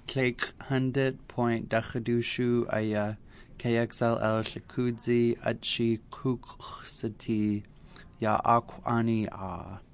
Clake 100.Dachadushu aya KXLL Shakudzi Achi Kuksati Ya Akwani A.